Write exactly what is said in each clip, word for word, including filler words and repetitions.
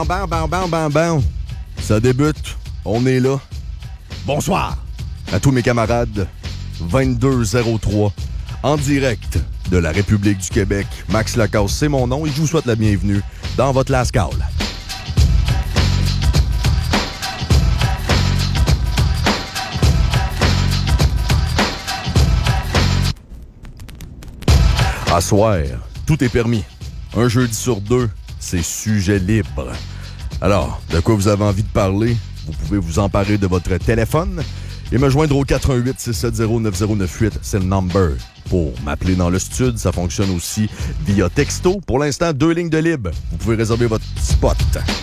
bam, bam, bam, bam, bam, bam. Ça débute. On est là. Bonsoir à tous mes camarades. vingt-deux zéro trois, en direct de la République du Québec. Max Lacasse, c'est mon nom et je vous souhaite la bienvenue dans votre Last Call. À soir, tout est permis. Un jeudi sur deux, c'est sujet libre. Alors, de quoi vous avez envie de parler? Vous pouvez vous emparer de votre téléphone et me joindre au quatre un huit, six sept zéro, neuf zéro neuf huit. C'est le number pour m'appeler dans le studio. Ça fonctionne aussi via texto. Pour l'instant, deux lignes de libre. Vous pouvez réserver votre spot.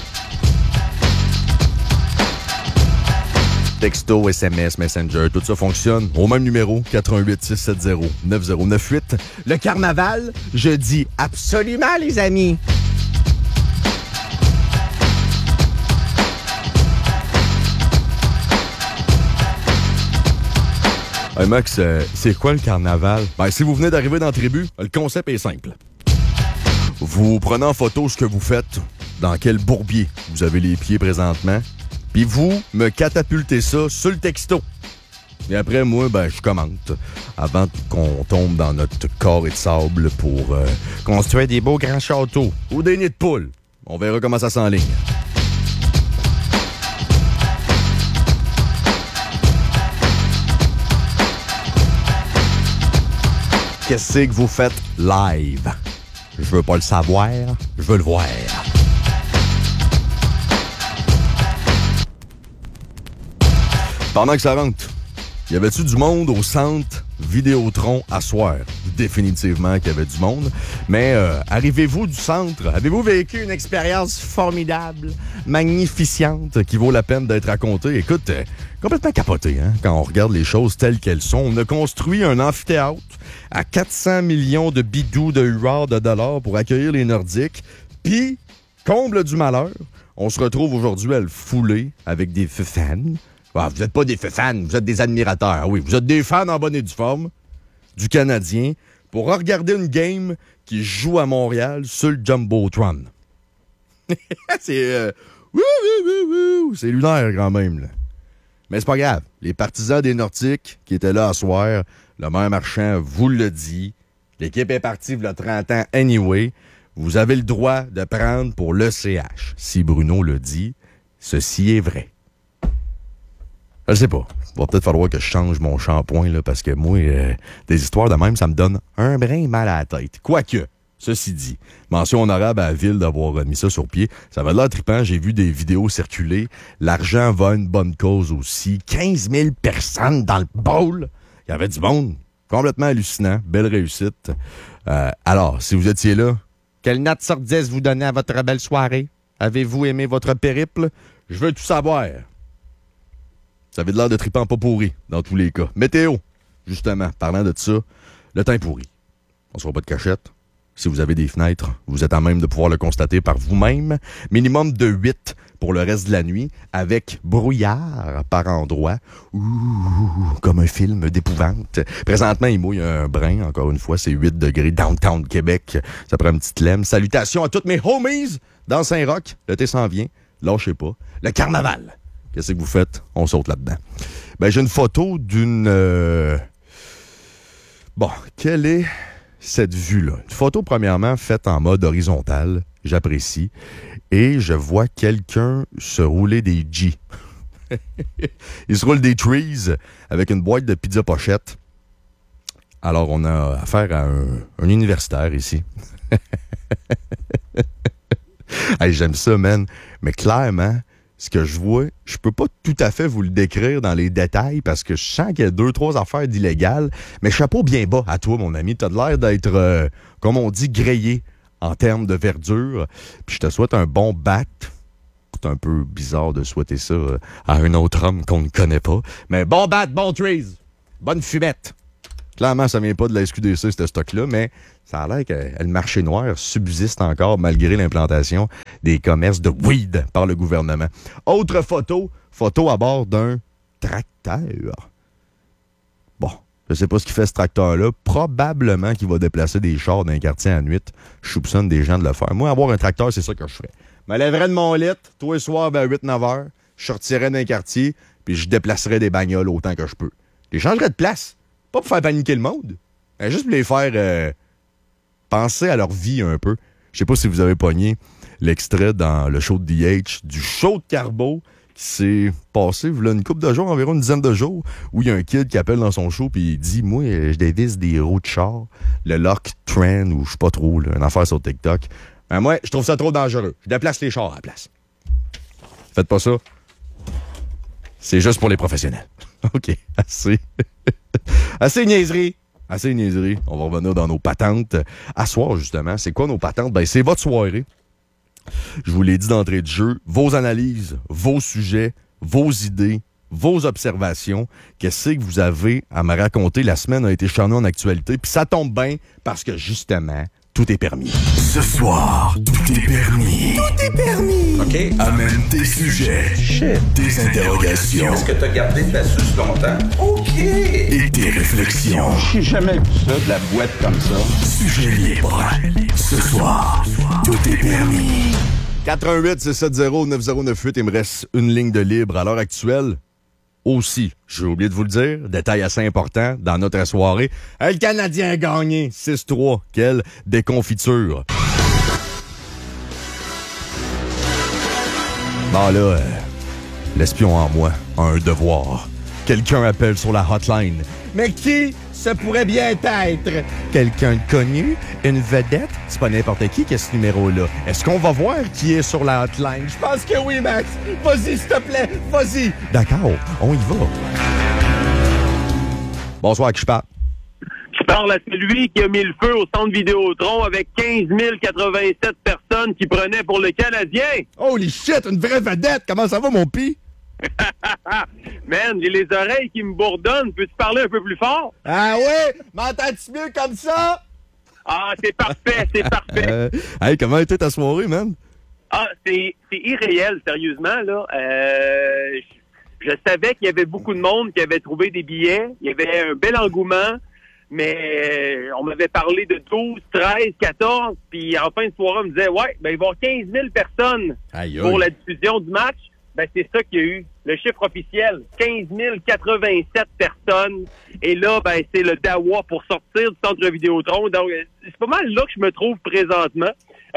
Texto, S M S, Messenger, tout ça fonctionne au même numéro, quatre un huit, six sept zéro, neuf zéro neuf huit. Le carnaval, je dis absolument, les amis. Hey Max, euh, c'est quoi le carnaval? Ben, si vous venez d'arriver dans la tribu, le concept est simple. Vous prenez en photo ce que vous faites, dans quel bourbier vous avez les pieds présentement, puis vous me catapultez ça sur le texto. Et après, moi, ben, je commente avant qu'on tombe dans notre carré de sable pour euh, construire des beaux grands châteaux ou des nids de poules. On verra comment ça s'enligne. Qu'est-ce que vous faites live? Je veux pas le savoir, je veux le voir. Pendant que ça rentre, y avait-tu du monde au centre Vidéotron à soir? Définitivement qu'il y avait du monde. Mais euh, arrivez-vous du centre? Avez-vous vécu une expérience formidable, magnificente, qui vaut la peine d'être racontée? Écoute, euh, complètement capoté, hein? Quand on regarde les choses telles qu'elles sont. On a construit un amphithéâtre à quatre cents millions de bidous de huards de dollars pour accueillir les Nordiques. Puis, comble du malheur, on se retrouve aujourd'hui à le fouler avec des fans. Ah, vous n'êtes pas des fans, vous êtes des admirateurs. Oui, vous êtes des fans en bonne et due forme du Canadien pour regarder une game qui joue à Montréal sur le Jumbotron. c'est... Euh, wou, wou, wou, wou, c'est lunaire quand même, là. Mais c'est pas grave. Les partisans des Nordiques qui étaient là à soir, le maire Marchand vous le dit, l'équipe est partie il y a trente ans anyway. Vous avez le droit de prendre pour l'E C H. Si Bruno le dit, ceci est vrai. Je sais pas. Il va peut-être falloir que je change mon shampoing, là, parce que moi, euh, des histoires de même, ça me donne un brin mal à la tête. Quoique, ceci dit, mention honorable à la ville d'avoir mis ça sur pied. Ça va de l'air trippant. J'ai vu des vidéos circuler. L'argent va à une bonne cause aussi. quinze mille personnes dans le bowl. Il y avait du monde. Complètement hallucinant. Belle réussite. Euh, alors, si vous étiez là, quelle note sur dix vous donnez à votre belle soirée? Avez-vous aimé votre périple? Je veux tout savoir. Ça avait de l'air de trippant pas pourri, dans tous les cas. Météo, justement, parlant de ça, le temps est pourri. On ne sera pas de cachette. Si vous avez des fenêtres, vous êtes à même de pouvoir le constater par vous-même. Minimum de huit pour le reste de la nuit, avec brouillard par endroits. Ouh, comme un film d'épouvante. Présentement, il mouille un brin, encore une fois, c'est huit degrés, downtown Québec. Ça prend une petite lème. Salutations à toutes mes homies dans Saint-Roch. L'été s'en vient, lâchez pas. Le carnaval. Qu'est-ce que vous faites? On saute là-dedans. Ben, j'ai une photo d'une... Euh... Bon, quelle est cette vue-là? Une photo, premièrement, faite en mode horizontal. J'apprécie. Et je vois quelqu'un se rouler des G. Il se roule des trees avec une boîte de pizza pochette. Alors, on a affaire à un, un universitaire ici. Hey, j'aime ça, man. Mais clairement... Ce que je vois, je peux pas tout à fait vous le décrire dans les détails parce que je sens qu'il y a deux, trois affaires d'illégal. Mais chapeau bien bas à toi, mon ami. T'as l'air d'être, euh, comme on dit, grillé en termes de verdure. Puis je te souhaite un bon bat. C'est un peu bizarre de souhaiter ça à un autre homme qu'on ne connaît pas. Mais bon bat, bon trees. Bonne fumette. Clairement, ça vient pas de la S Q D C, ce stock-là, mais ça a l'air que le marché noir subsiste encore malgré l'implantation des commerces de weed par le gouvernement. Autre photo, photo à bord d'un tracteur. Bon, je sais pas ce qu'il fait ce tracteur-là. Probablement qu'il va déplacer des chars d'un quartier à nuit. Je soupçonne des gens de le faire. Moi, avoir un tracteur, c'est ça que je ferais. Je me lèverais de mon lit, tous les soirs vers huit neuf heures, je sortirais d'un quartier, puis je déplacerais des bagnoles autant que je peux. Je les changerais de place. Pas pour faire paniquer le monde, mais juste pour les faire euh, penser à leur vie un peu. Je sais pas si vous avez pogné l'extrait dans le show de D H du show de Carbo qui s'est passé là, une couple de jours, environ une dizaine de jours, où il y a un kid qui appelle dans son show puis il dit « Moi, je dévisse des roues de char, le lock trend ou je sais pas trop, là, une affaire sur TikTok. Ben moi, je trouve ça trop dangereux. Je déplace les chars à la place. » Faites pas ça. C'est juste pour les professionnels. OK, assez. assez niaiserie. Assez niaiserie. On va revenir dans nos patentes. À soir, justement, c'est quoi nos patentes? Ben, c'est votre soirée. Je vous l'ai dit d'entrée de jeu. Vos analyses, vos sujets, vos idées, vos observations. Qu'est-ce que vous avez à me raconter? La semaine a été charnée en actualité. Puis ça tombe bien parce que, justement, tout est permis. Ce soir, tout est permis. Tout est permis. OK. Amène tes sujets. Shit. Tes interrogations. Est-ce que t'as gardé ta suce longtemps? OK. Et tes réflexions. J'ai jamais vu ça, de la boîte comme ça. Sujet libre. Ce soir, tout est permis. quatre un huit six sept zéro neuf zéro neuf huit. Il me reste une ligne de libre à l'heure actuelle. Aussi, j'ai oublié de vous le dire, détail assez important dans notre soirée. Le Canadien a gagné six trois. Quelle déconfiture. Bon là, euh, l'espion en moi a un devoir. Quelqu'un appelle sur la hotline. Mais qui ce pourrait bien être? Quelqu'un de connu? Une vedette? C'est pas n'importe qui qui a ce numéro-là. Est-ce qu'on va voir qui est sur la hotline? Je pense que oui, Max. Vas-y, s'il te plaît. Vas-y. D'accord, on y va. Bonsoir, à qui je parle? Je parle à celui qui a mis le feu au centre Vidéotron avec quinze mille quatre-vingt-sept personnes qui prenaient pour le Canadien. Holy shit, une vraie vedette. Comment ça va, mon pis? Man, j'ai les oreilles qui me bourdonnent. Peux-tu parler un peu plus fort? Ah ouais? M'entends-tu mieux comme ça? Ah, c'est parfait, c'est parfait. Euh, hey, comment était ta soirée, man? Ah, c'est, c'est irréel, sérieusement, là. Euh, je, je savais qu'il y avait beaucoup de monde qui avait trouvé des billets. Il y avait un bel engouement, mais on m'avait parlé de douze, treize, quatorze, puis en fin de soirée, on me disait, ouais, ben, il va y avoir quinze mille personnes Aïe, aïe. pour la diffusion du match. Ben, c'est ça qu'il y a eu. Le chiffre officiel, quinze mille quatre-vingt-sept personnes. Et là, ben, c'est le dawa pour sortir du centre Vidéotron. Donc, c'est pas mal là que je me trouve présentement.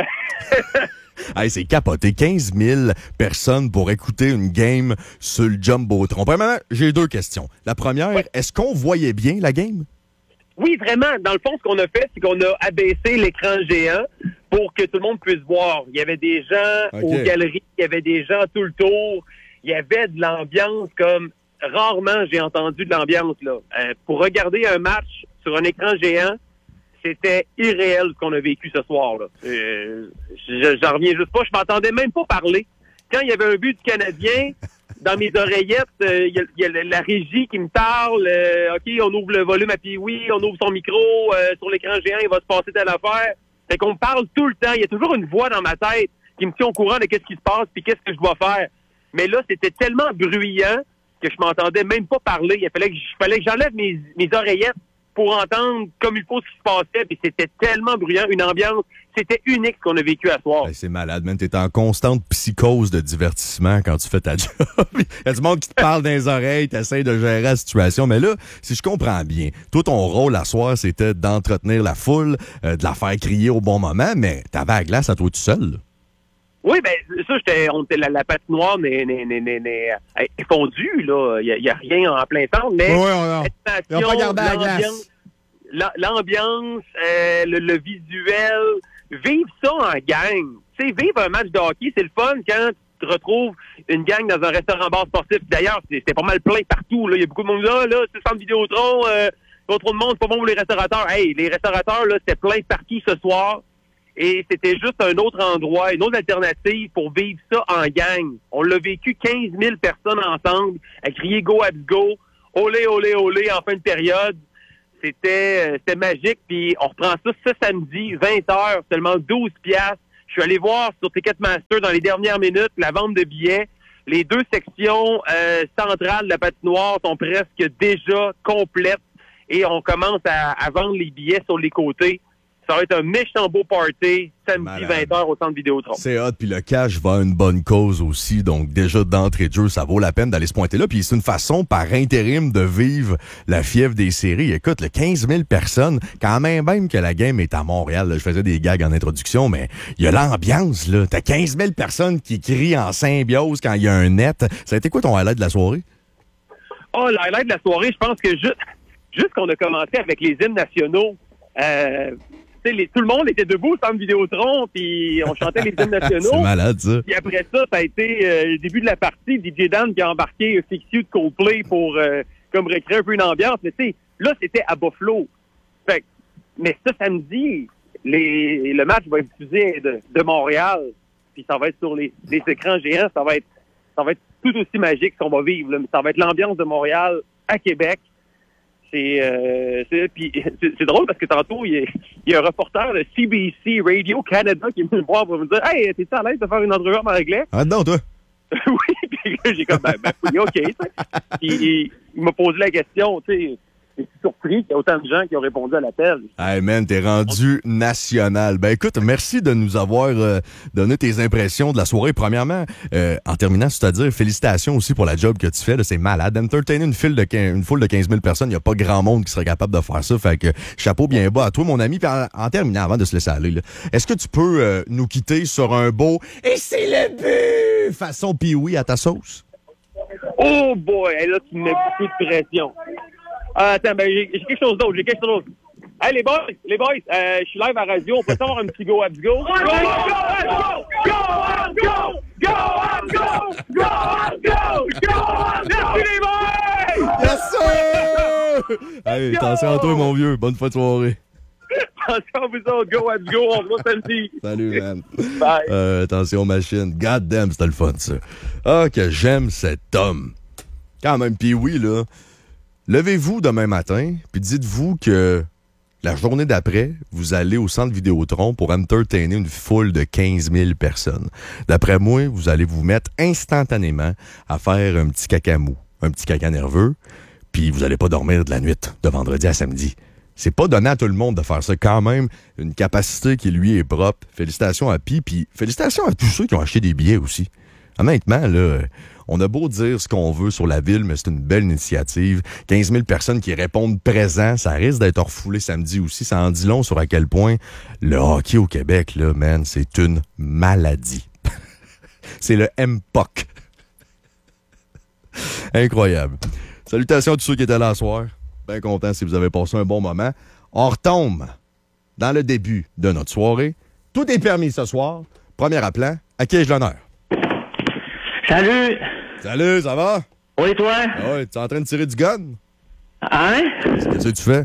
Hey, c'est capoté. quinze mille personnes pour écouter une game sur le Jumbotron. Premièrement, j'ai deux questions. La première, ouais. Est-ce qu'on voyait bien la game? Oui, vraiment. Dans le fond, ce qu'on a fait, c'est qu'on a abaissé l'écran géant pour que tout le monde puisse voir. Il y avait des gens okay. aux galeries, il y avait des gens tout le tour. Il y avait de l'ambiance comme rarement j'ai entendu de l'ambiance là. Euh, pour regarder un match sur un écran géant, c'était irréel ce qu'on a vécu ce soir là. Euh, j'en reviens juste pas. Je m'entendais même pas parler. Quand il y avait un but du Canadien, dans mes oreillettes, il euh, y, y a la régie qui me parle. Euh, OK, on ouvre le volume à puis oui, on ouvre son micro. Euh, sur l'écran géant, il va se passer telle affaire. Fait qu'on me parle tout le temps. Il y a toujours une voix dans ma tête qui me tient au courant de qu'est-ce qui se passe puis qu'est-ce que je dois faire. Mais là, c'était tellement bruyant que je m'entendais même pas parler. Il fallait que, il fallait que j'enlève mes, mes oreillettes pour entendre comme il faut ce qui se passait. Puis c'était tellement bruyant, une ambiance. C'était unique ce qu'on a vécu à soir. Ben, c'est malade, man. T'es en constante psychose de divertissement quand tu fais ta job. Il y a du monde qui te parle dans les oreilles, t'essayes de gérer la situation. Mais là, si je comprends bien, toi, ton rôle à soir, c'était d'entretenir la foule, euh, de la faire crier au bon moment, mais t'avais la glace à toi tout seul, là. Oui, ben ça, j'étais, on était la, la patinoire n'est, n'est, n'est, n'est, n'est est fondue, là. Il y, y a rien en plein temps, mais oui, on n'a pas gardé la glace. L'ambiance, euh, le, le visuel, vivre ça en gang. Tu sais, vivre un match de hockey, c'est le fun quand tu te retrouves une gang dans un restaurant-bar sportif. D'ailleurs, c'était pas mal plein partout, là. Il y a beaucoup de monde là, là, c'est le centre Vidéotron, euh, pas trop de monde, c'est pas bon pour les restaurateurs. Hey, les restaurateurs, là, c'était plein partout ce soir. Et c'était juste un autre endroit, une autre alternative pour vivre ça en gang. On l'a vécu quinze mille personnes ensemble, à crier « Go, Abs, go », « Olé, olé, olé » en fin de période. C'était, euh, c'était magique. Puis on reprend ça ce samedi, vingt heures, seulement douze piastres. Je suis allé voir sur Ticketmaster dans les dernières minutes la vente de billets. Les deux sections euh, centrales de la patinoire sont presque déjà complètes et on commence à, à vendre les billets sur les côtés. Ça va être un méchant beau party samedi Malade. vingt heures au Centre Vidéotron. C'est hot, puis le cash va à une bonne cause aussi. Donc, déjà, d'entrée de jeu, ça vaut la peine d'aller se pointer là. Puis c'est une façon, par intérim, de vivre la fièvre des séries. Écoute, le quinze mille personnes, quand même même que la game est à Montréal, là, je faisais des gags en introduction, mais il y a l'ambiance, là. T'as quinze mille personnes qui crient en symbiose quand il y a un net. Ça a été quoi ton highlight de la soirée? Oh, l'highlight de la soirée, je pense que juste, juste qu'on a commencé avec les hymnes nationaux, euh, Les, tout le monde était debout au Centre Vidéotron, puis on chantait les hymnes nationaux. C'est malade, ça. Puis après ça, ça a été euh, le début de la partie. D J Dan qui a embarqué Fix You de Coldplay pour euh, comme recréer un peu une ambiance. Mais tu sais, là, c'était à Buffalo. Fait que, mais ça, samedi, les, le match va être diffusé de, de Montréal, puis ça va être sur les, les écrans géants. Ça va être ça va être tout aussi magique qu'on va vivre. Là. Ça va être l'ambiance de Montréal à Québec. C'est, euh, c'est, puis, c'est, c'est drôle parce que tantôt, il y, a, il y a un reporter de C B C Radio Canada qui est venu me voir pour me dire « Hey, t'es-tu à l'aise de faire une entrevue en anglais? » Ah, non, toi? Oui, puis j'ai comme « Ben, ben oui, OK. » Puis il, il m'a posé la question, tu sais, je suis surpris qu'il y a autant de gens qui ont répondu à l'appel. Hey man, t'es rendu national. Ben écoute, merci de nous avoir euh, donné tes impressions de la soirée. Premièrement, euh, en terminant, c'est-à-dire félicitations aussi pour la job que tu fais. Là, c'est malade. Entertainer une, file de quinze, une foule de quinze mille personnes, il n'y a pas grand monde qui serait capable de faire ça. Fait que chapeau bien bas à toi, mon ami. Puis en, en terminant, avant de se laisser aller, là, est-ce que tu peux euh, nous quitter sur un beau « Et c'est le but » façon Pee-wee à ta sauce? Oh boy, hey, là, tu me mets beaucoup de pression. Euh, attends, ben j'ai, j'ai quelque chose d'autre, j'ai quelque chose d'autre. Hey les boys, les boys, euh, je suis live à la radio, on peut avoir un petit go abs go? Go abs go! Go abs go! Go abs go! Go abs go! Go abs go! Merci les boys! Yes sir! Hey, attention à toi mon vieux, bonne fin de soirée. Attention à vous autres, go abs go, on se voit samedi. Salut man. Bye. Euh, attention machine, god damn c'était le fun ça. Ah que j'aime cet homme. Quand même, pis oui là. Levez-vous demain matin, puis dites-vous que la journée d'après, vous allez au Centre Vidéotron pour entertainer une foule de quinze mille personnes. D'après moi, vous allez vous mettre instantanément à faire un petit caca mou, un petit caca nerveux, puis vous allez pas dormir de la nuit, de vendredi à samedi. C'est pas donné à tout le monde de faire ça. Quand même, une capacité qui lui est propre. Félicitations à Pi, puis félicitations à tous ceux qui ont acheté des billets aussi. Honnêtement, là... On a beau dire ce qu'on veut sur la ville, mais c'est une belle initiative. quinze mille personnes qui répondent présents, ça risque d'être refoulé samedi aussi. Ça en dit long sur à quel point le hockey au Québec, là, man, c'est une maladie. C'est le M P O C. Incroyable. Salutations à tous ceux qui étaient là ce soir. Bien content si vous avez passé un bon moment. On retombe dans le début de notre soirée. Tout est permis ce soir. Premier appelant, à qui ai-je l'honneur? Salut! Salut, ça va? Oui, toi? Ah ouais, tu es en train de tirer du gun? Hein? Qu'est-ce que tu fais?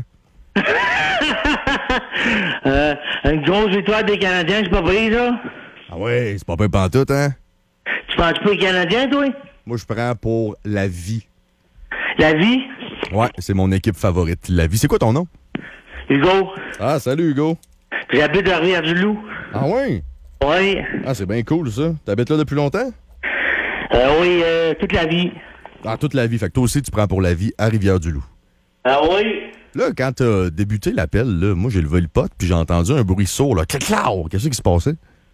euh, une grosse victoire des Canadiens, c'est pas vrai, ça? Ah ouais, c'est pas peu pantoute, hein? Tu penses pas aux Canadiens, toi? Moi, je prends pour la vie. La vie? Ouais, c'est mon équipe favorite. La vie. C'est quoi ton nom? Hugo. Ah, salut, Hugo. J'habite à Rivière-du-Loup. Ah ouais? Oui. Ah, c'est bien cool, ça. T'habites là depuis longtemps? Euh, oui, euh, toute la vie. Ah, toute la vie. Fait que toi aussi, tu prends pour la vie à Rivière-du-Loup. Ah oui? Là, quand t'as débuté l'appel, là, moi, j'ai levé le pot, puis j'ai entendu un bruit sourd, là. Clac-clac! Qu'est-ce qui se passait?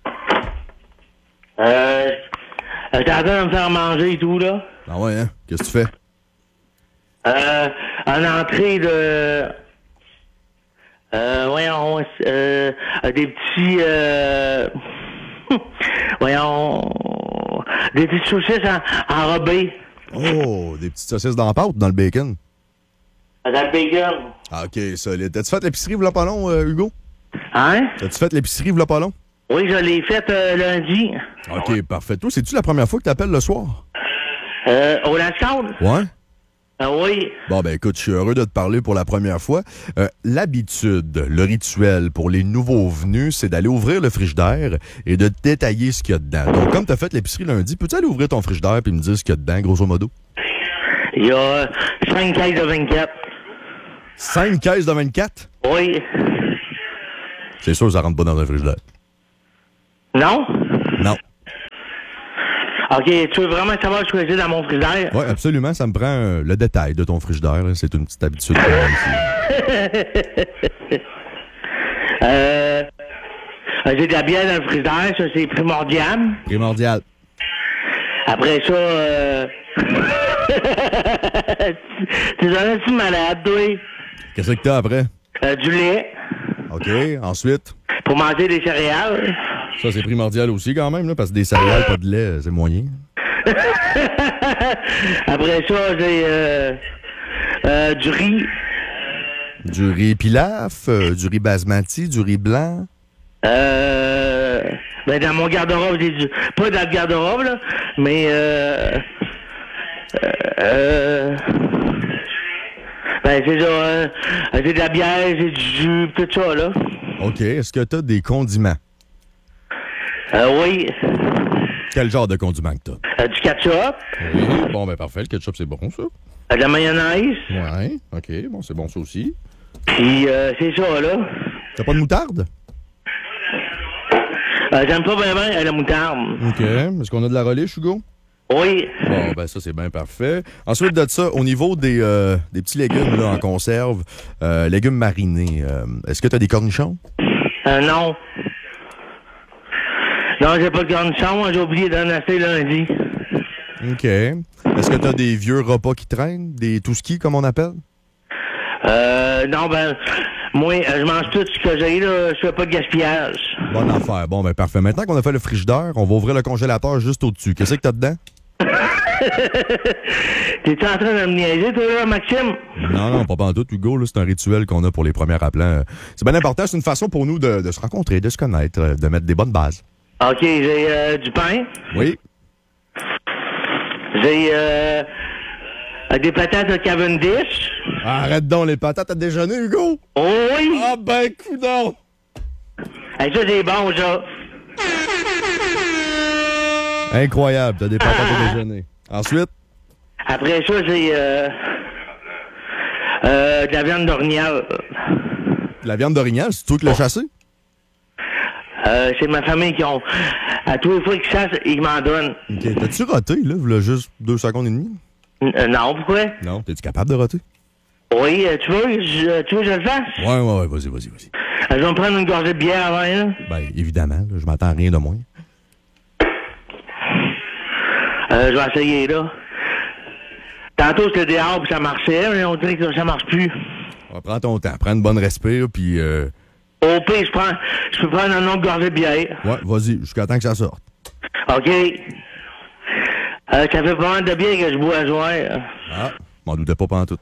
Euh, j'étais en train de me faire manger et tout, là. Ah ouais, hein? Qu'est-ce que tu fais? Euh, en entrée de... Euh, voyons, euh, des petits... Euh... voyons... Des petites saucisses en, enrobées. Oh, des petites saucisses dans la pâte ou dans le bacon? Dans le bacon. Ah, OK, solide. T'as-tu fait l'épicerie v'là pas long, euh, Hugo? Hein? T'as-tu fait l'épicerie v'là pas long? Oui, je l'ai faite euh, lundi. OK, parfait. Toi, c'est-tu la première fois que t'appelles le soir? Euh, au Lanscade? Ouais? Ah oui. Bon, ben écoute, je suis heureux de te parler pour la première fois. Euh, l'habitude, le rituel pour les nouveaux venus, c'est d'aller ouvrir le frigidaire et de détailler ce qu'il y a dedans. Donc, comme tu as fait l'épicerie lundi, peux-tu aller ouvrir ton frigidaire et me dire ce qu'il y a dedans, grosso modo? Il y a cinq caisses de vingt-quatre. Cinq caisses de vingt-quatre? Oui. C'est sûr, ça rentre pas dans un frigidaire. Non? Non. OK, tu veux vraiment savoir ce que j'ai dans mon frigidaire? Oui, absolument. Ça me prend euh, le détail de ton frigidaire. Là. C'est une petite habitude. Euh, j'ai de la bière dans le frigidaire, ça c'est primordial. Primordial. Après ça, euh... tu es tu malade, toi? Qu'est-ce que t'as après? Euh, du lait. OK. Ensuite? Pour manger des céréales. Ça, c'est primordial aussi quand même, là, parce que des céréales, pas de lait, c'est moyen. Après ça, j'ai euh, euh, du riz. Du riz pilaf, euh, du riz basmati, du riz blanc. Euh, ben dans mon garde-robe, j'ai du... Pas dans le garde-robe, là, mais... Euh, euh, ben c'est ça, euh, j'ai de la bière, j'ai du jus, tout ça, là. OK. Est-ce que t'as des condiments? Euh, oui. Quel genre de condiments que t'as? Euh, du ketchup. Oui. Bon, ben parfait. Le ketchup, c'est bon, ça. Euh, de la mayonnaise. Ouais. OK. Bon, c'est bon, ça aussi. Puis, euh, c'est ça, là. T'as pas de moutarde? Euh, j'aime pas vraiment euh, la moutarde. OK. Est-ce qu'on a de la relish, Hugo? Oui. Bon, ben ça, c'est bien parfait. Ensuite de ça, au niveau des, euh, des petits légumes là, en conserve, euh, légumes marinés, euh, est-ce que t'as des cornichons? Euh, non. Non, j'ai pas de cornichons. J'ai oublié d'en acheter lundi. OK. Est-ce que t'as des vieux repas qui traînent? Des tout-ski, comme on appelle? Euh, non, ben, moi, euh, je mange tout ce que j'ai, là. Je fais pas de gaspillage. Bonne affaire. Bon, ben parfait. Maintenant qu'on a fait le frigidaire, on va ouvrir le congélateur juste au-dessus. Qu'est-ce que t'as dedans? T'es-tu en train de me niaiser, toi, là, Maxime? Non, non, pas pantoute, Hugo. Là, c'est un rituel qu'on a pour les premiers appelants. C'est bien important. C'est une façon pour nous de, de se rencontrer, de se connaître, de mettre des bonnes bases. OK, j'ai euh, du pain. Oui. J'ai euh, des patates de Cavendish. Arrête donc les patates à déjeuner, Hugo! Oh oui! Ah ben, coudonc! Hey, ça, c'est bon, ça. Incroyable, t'as des patates à déjeuner. Ensuite? Après ça, j'ai euh, euh, de la viande d'orignal. De la viande d'orignal, c'est toi qui l'as chassé? Euh, c'est ma famille qui ont... À tous les fois qu'ils chassent, ils m'en donnent. OK. T'as-tu roté, là, v'là juste deux secondes et demie? Euh, non, pourquoi? Non. T'es-tu capable de roter? Oui, euh, tu veux, je, tu veux que je le fasse? Ouais, ouais, ouais, vas-y, vas-y, vas-y. Euh, je vais me prendre une gorgée de bière avant, là. Ben, évidemment, là, je m'attends à rien de moins. Euh, je vais essayer, là. Tantôt, c'était dehors, puis ça marchait, mais on dirait que ça marche plus. Ouais, prends ton temps, prends une bonne respire, puis... Euh... Au pire, je prends, je peux prendre un autre gorgée de bière. Ouais, vas-y, jusqu'à temps que ça sorte. OK. Euh, ça fait pas mal de bière que je bois à soir. Ah, m'en doutais pas pantoute.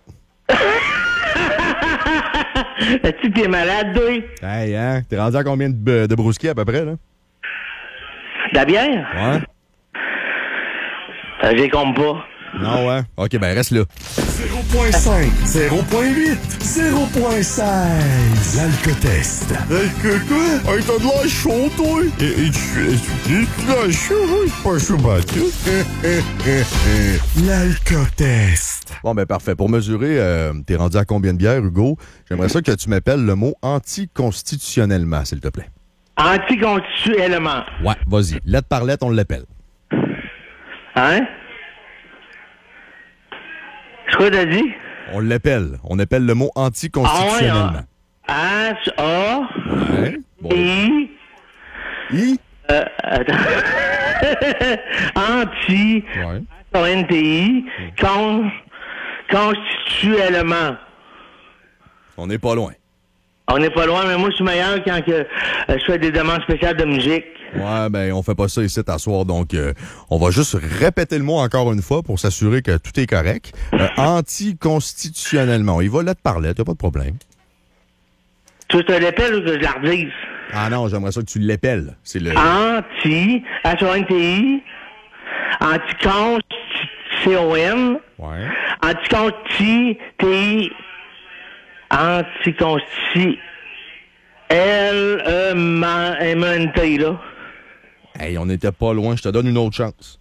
Est-ce que t'es malade, toi? Hey, hein? T'es rendu à combien de, de brouski à peu près, là? De la bière? Ouais. Euh, j'y compte pas. Non, ouais. OK, ben reste là. zéro virgule cinq, zéro virgule huit, zéro virgule seize. L'alcotest. Hey, que quoi? Hey, t'as de l'air chaud, toi? Et tu as de l'air chaud, oui? Pas chaud, battu. L'alcotest. Bon, ben parfait. Pour mesurer, euh, t'es rendu à combien de bières, Hugo? J'aimerais ça que tu m'appelles le mot anticonstitutionnellement, s'il te plaît. Anticonstitutionnellement. Ouais, vas-y. Lettre par lettre, on l'appelle. Hein? C'est quoi t'as dit? On l'appelle. On appelle le mot anticonstitutionnellement. Ah ouais, A, Ouais. Bon. I, I? euh, attends. Anti, Ouais. O N T I, con, constitutionnellement. On n'est pas loin. On n'est pas loin, mais moi, je suis meilleur quand que, euh, je fais des demandes spéciales de musique. Ouais, ben, on fait pas ça ici à soir, donc euh, on va juste répéter le mot encore une fois pour s'assurer que tout est correct. Euh, anticonstitutionnellement. On y va lettre par lettre, y'a pas de problème. Tu veux que je te l'appelle ou que je la redise? Ah non, j'aimerais ça que tu l'épelles. C'est le... Anti, H O N T I, anticon, C O N, Ouais. anticonsti, T I, anticonsti, L E M E N T, là. Hey, on n'était pas loin, je te donne une autre chance.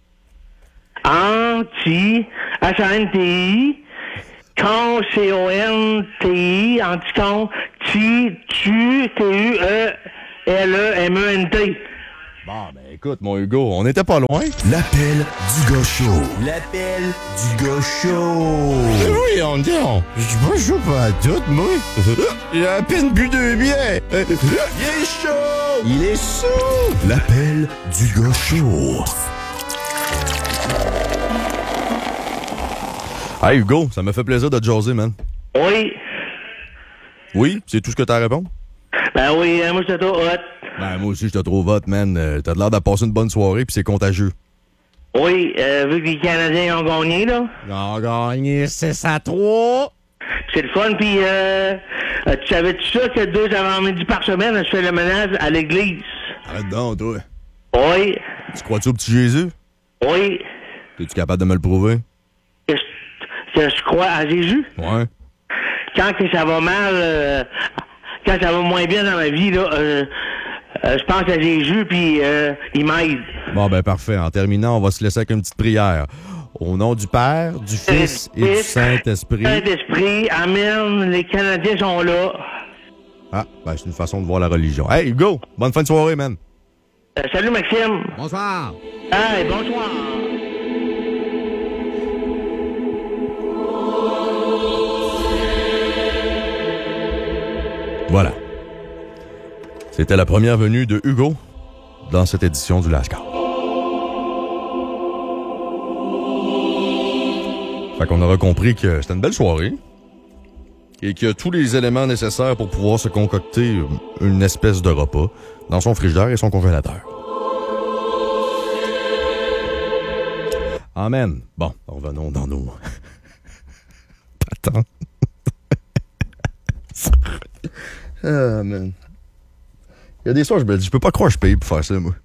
Anti, H O N T I, con, C O N T I, anticon, T, tu, T U, E, L E M E N T. Bon, ben écoute, mon Hugo, on n'était pas loin. L'appel du gars chaud. L'appel du gars chaud. Oui, on dit, on. Je suis pas chaud pas à tout, moi. J'ai à peine bu deux bières. Il est chaud. Il est sous. L'appel du gars chaud. Hey, Hugo, ça me fait plaisir de te jaser, man. Oui. Oui, c'est tout ce que t'as à répondre? Ben oui, moi, je te trouve hot. Ben, moi aussi, je te trouve hot, man. Euh, t'as l'air de passer une bonne soirée, puis c'est contagieux. Oui, euh, vu que les Canadiens ont gagné, là. Ils ont gagné six à trois. C'est le fun, puis euh, euh, tu savais-tu ça que deux avant-midi par semaine, je fais le ménage à l'église? Arrête donc, toi. Oui. Tu crois-tu au petit Jésus? Oui. Es-tu capable de me le prouver? Que je, que je crois à Jésus? Ouais. Quand que ça va mal, euh, quand ça va moins bien dans ma vie, là, euh, euh, je pense à Jésus, puis euh, il m'aide. Bon, ben parfait. En terminant, on va se laisser avec une petite prière. Au nom du Père, du Fils et du Saint-Esprit. Saint-Esprit, amen. Les Canadiens sont là. Ah, ben c'est une façon de voir la religion. Hey, Hugo, bonne fin de soirée, man. Euh, salut, Maxime. Bonsoir. Hey, bonsoir. Voilà. C'était la première venue de Hugo dans cette édition du Lascar. Fait qu'on aura compris que c'était une belle soirée et qu'il y a tous les éléments nécessaires pour pouvoir se concocter une espèce de repas dans son frigidaire et son congélateur. Amen. Bon, revenons dans nos patentes. Ah, man. Il y a des soirs, je me dis, je peux pas croire que je paye pour faire ça, moi.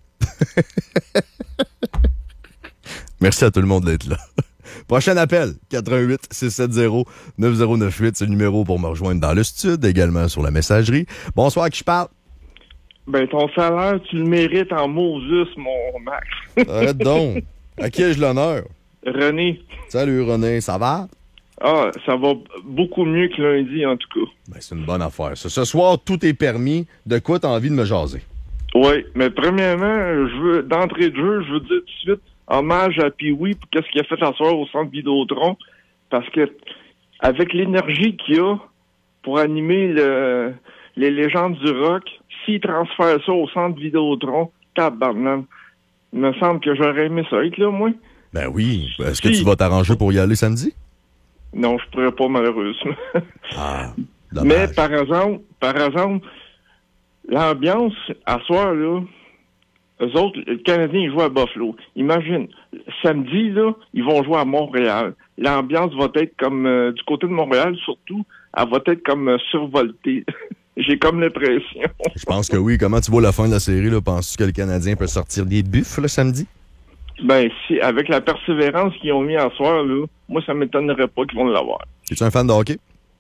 Merci à tout le monde d'être là. Prochain appel, quatre un huit, six sept zéro, neuf zéro neuf huit, c'est le numéro pour me rejoindre dans le studio, également sur la messagerie. Bonsoir, à qui je parle? Ben, ton salaire, tu le mérites en Moses, mon Max. Arrête donc. À qui ai-je l'honneur? René. Salut, René, ça va? Ah, ça va beaucoup mieux que lundi, en tout cas. Ben, c'est une bonne affaire. Ce, ce soir, tout est permis. De quoi t'as envie de me jaser? Oui, mais premièrement, je veux, d'entrée de jeu, je veux dire tout de suite, hommage à Pee-Wee pour qu'est-ce qu'il a fait ce soir au Centre Vidéotron, parce que avec l'énergie qu'il a pour animer le, les légendes du rock, s'il transfère ça au Centre Vidéotron, tabarnak, il me semble que j'aurais aimé ça être là, moi. Ben oui. Est-ce que Si. tu vas t'arranger pour y aller samedi? Non, je pourrais pas, malheureusement. Ah, Mais dommage. par exemple, par exemple, l'ambiance, à soir, là, eux autres, les Canadiens, ils jouent à Buffalo. Imagine, samedi, là, ils vont jouer à Montréal. L'ambiance va être comme, euh, du côté de Montréal, surtout, elle va être comme euh, survoltée. J'ai comme l'impression. Je pense que oui. Comment tu vois la fin de la série, là? Penses-tu que le Canadien peut sortir des buffles, le samedi? Ben, si, avec la persévérance qu'ils ont mis à soir, là, moi, ça m'étonnerait pas qu'ils vont l'avoir. Es-tu un fan de hockey?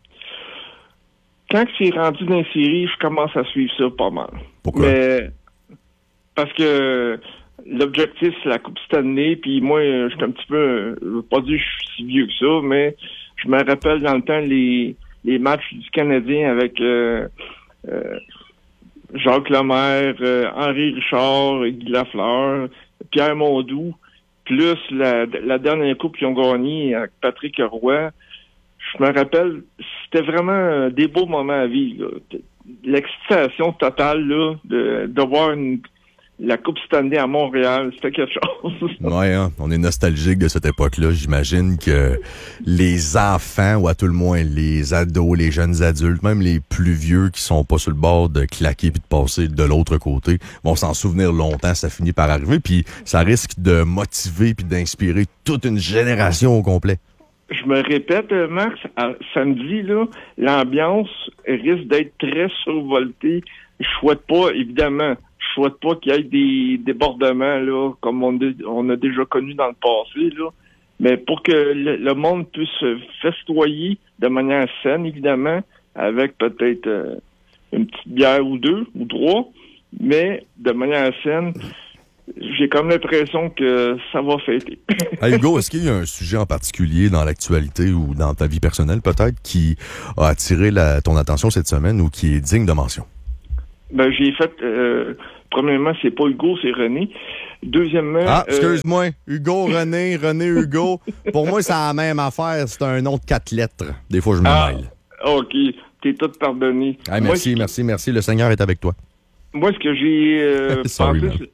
Quand c'est rendu dans les séries, je commence à suivre ça pas mal. Pourquoi? Mais parce que l'objectif, c'est la Coupe Stanley, puis moi, je suis un petit peu, je veux pas dire que je suis si vieux que ça, mais je me rappelle dans le temps les, les matchs du Canadien avec euh, euh, Jacques Lemaire, euh, Henri Richard, Guy Lafleur, Pierre Mondoux, plus la, la dernière coupe qu'ils ont gagnée avec Patrick Roy. Je me rappelle, c'était vraiment des beaux moments à vivre. Là. L'excitation totale là, de, de voir une, la Coupe Stanley à Montréal, c'était quelque chose. Ouais, hein? On est nostalgique de cette époque-là. J'imagine que les enfants, ou à tout le moins les ados, les jeunes adultes, même les plus vieux qui sont pas sur le bord de claquer puis de passer de l'autre côté, vont s'en souvenir longtemps. Ça finit par arriver, puis ça risque de motiver puis d'inspirer toute une génération au complet. Je me répète, Max, à, samedi, là, l'ambiance risque d'être très survoltée. Je souhaite pas, évidemment, je souhaite pas qu'il y ait des débordements, là, comme on, on a déjà connu dans le passé, là. Mais pour que le, le monde puisse se festoyer de manière saine, évidemment, avec peut-être euh, une petite bière ou deux, ou trois, mais de manière saine, j'ai comme l'impression que ça va fêter. Hey Hugo, est-ce qu'il y a un sujet en particulier dans l'actualité ou dans ta vie personnelle peut-être qui a attiré la, ton attention cette semaine ou qui est digne de mention? Ben, j'ai fait... Euh, premièrement, c'est pas Hugo, c'est René. Deuxièmement... Ah, excuse-moi. Euh... Hugo, René, René, Hugo. Pour moi, c'est la même affaire. C'est un nom de quatre lettres. Des fois, je me ah, mêle. OK. T'es tout pardonné. Ah, merci, moi, merci, merci. Le Seigneur est avec toi. Moi, ce que j'ai euh, Sorry, pensé...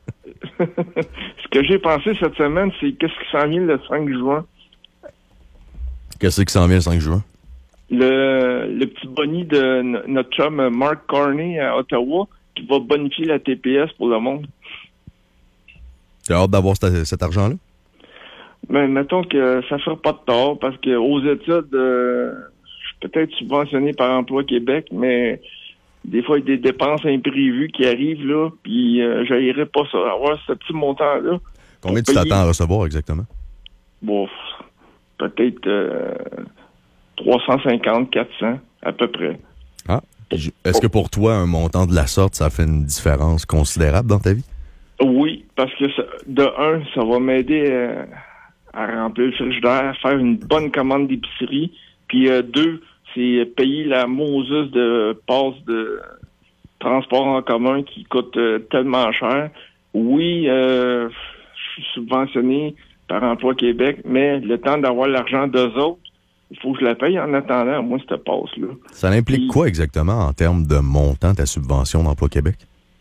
ce que j'ai pensé cette semaine, c'est qu'est-ce qui s'en vient le cinq juin. Qu'est-ce qui s'en vient le cinq juin? Le, le petit boni de n- notre chum Mark Carney à Ottawa qui va bonifier la T P S pour le monde. Tu as hâte d'avoir cet, cet argent-là? Ben, mettons que ça ne fera pas de tort parce qu'aux études, euh, je suis peut-être subventionné par Emploi Québec, mais des fois, il y a des dépenses imprévues qui arrivent, là, puis euh, je n'irai pas ça. Avoir ce petit montant-là. Combien tu t'attends à recevoir exactement? Bon, peut-être euh, trois cent cinquante, quatre cents, à peu près. Ah. Est-ce que pour toi, un montant de la sorte, ça fait une différence considérable dans ta vie? Oui, parce que ça, de un, ça va m'aider euh, à remplir le frigidaire, à faire une bonne commande d'épicerie. Puis euh, deux, c'est payer la Moses de passe de transport en commun qui coûte euh, tellement cher. Oui, euh, je suis subventionné par Emploi Québec, mais le temps d'avoir l'argent d'eux autres, il faut que je la paye en attendant, moi, cette passe-là. Ça implique Puis, quoi exactement en termes de montant, ta subvention d'Emploi Québec?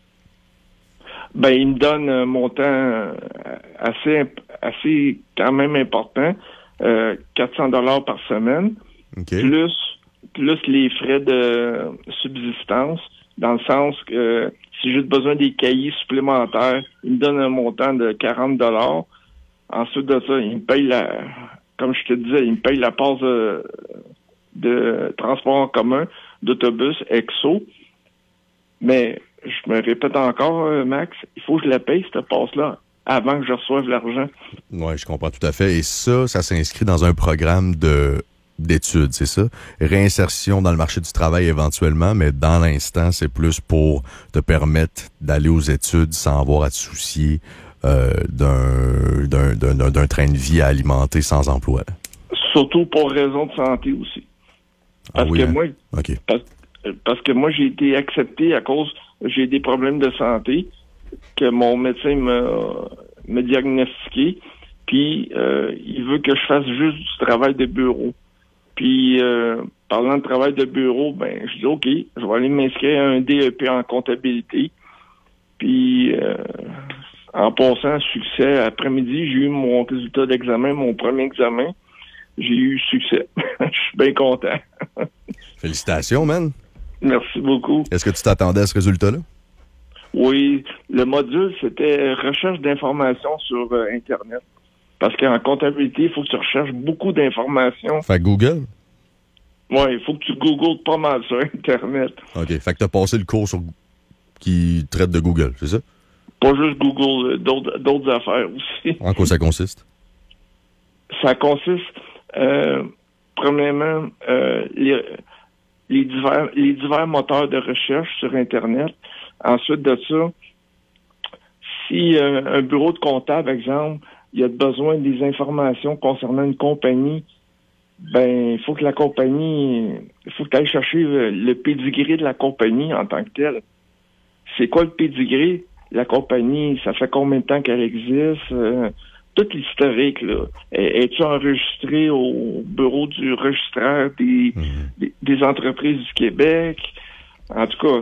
Ben, il me donne un montant assez, assez quand même important, euh, quatre cents dollars par semaine, okay. plus, plus les frais de subsistance, dans le sens que si j'ai besoin des cahiers supplémentaires, il me donne un montant de quarante dollars. Ensuite de ça, il me paye la, comme je te disais, il me paye la passe de, de transport en commun, d'autobus, Exo. Mais, je me répète encore, Max, il faut que je la paye, cette passe-là, avant que je reçoive l'argent. Oui, je comprends tout à fait. Et ça, ça s'inscrit dans un programme de d'études, c'est ça? Réinsertion dans le marché du travail éventuellement, mais dans l'instant, c'est plus pour te permettre d'aller aux études sans avoir à te soucier euh, d'un, d'un, d'un, d'un train de vie à alimenter sans emploi. Là. Surtout pour raison de santé aussi. Parce ah oui, que hein? moi, okay. parce, parce que moi, j'ai été accepté à cause, j'ai des problèmes de santé que mon médecin m'a, m'a diagnostiqué, puis euh, il veut que je fasse juste du travail de bureau. Puis, euh, parlant de travail de bureau, ben, je dis OK, je vais aller m'inscrire à un D E P en comptabilité. Puis, euh, en passant, succès, après-midi, j'ai eu mon résultat d'examen, mon premier examen. J'ai eu succès. Je suis bien content. Félicitations, man. Merci beaucoup. Est-ce que tu t'attendais à ce résultat-là? Oui. Le module, c'était recherche d'informations sur euh, Internet. Parce qu'en comptabilité, il faut que tu recherches beaucoup d'informations. Fait que Google? Oui, il faut que tu googles pas mal sur Internet. OK. Fait que tu as passé le cours sur... qui traite de Google, c'est ça? Pas juste Google, d'autres, d'autres affaires aussi. En quoi ça consiste? Ça consiste, euh, premièrement, euh, les, les, divers, les divers moteurs de recherche sur Internet. Ensuite de ça, si euh, un bureau de comptable, exemple, il y a besoin des informations concernant une compagnie, ben, il faut que la compagnie, il faut que tu ailles chercher le, le pédigré de la compagnie en tant que telle. C'est quoi le pédigré? La compagnie, ça fait combien de temps qu'elle existe? Euh, tout l'historique, là. Es-tu enregistré au bureau du registraire des, mmh. des, des entreprises du Québec? En tout cas,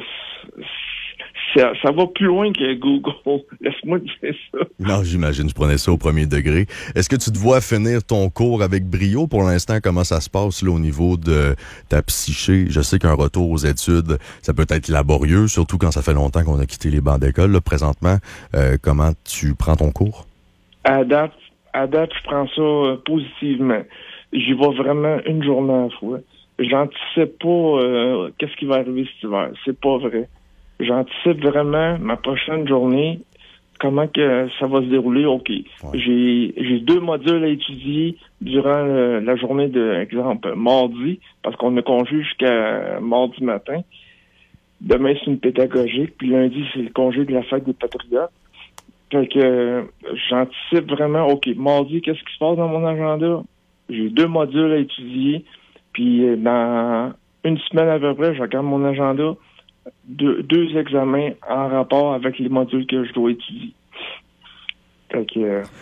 Ça, ça va plus loin que Google. Laisse-moi dire ça. Non, j'imagine, je prenais ça au premier degré. Est-ce que tu te vois finir ton cours avec brio pour l'instant? Comment ça se passe là, au niveau de ta psyché? Je sais qu'un retour aux études, ça peut être laborieux, surtout quand ça fait longtemps qu'on a quitté les bancs d'école. Là, présentement, euh, comment tu prends ton cours? À date, à date, je prends ça euh, positivement. J'y vais vraiment une journée à la fois. J'anticipe pas euh, qu'est-ce qui va arriver cet hiver. C'est pas vrai. J'anticipe vraiment ma prochaine journée, comment que ça va se dérouler. OK. Ouais. J'ai j'ai deux modules à étudier durant le, la journée de, exemple, mardi, parce qu'on a congé jusqu'à mardi matin. Demain, c'est une pédagogique, puis lundi, c'est le congé de la fête des Patriotes. Fait que euh, j'anticipe vraiment, OK, mardi, qu'est-ce qui se passe dans mon agenda? J'ai deux modules à étudier, puis dans une semaine à peu près, je regarde mon agenda. deux, deux examens en rapport avec les modules que je dois étudier. Fait que, euh,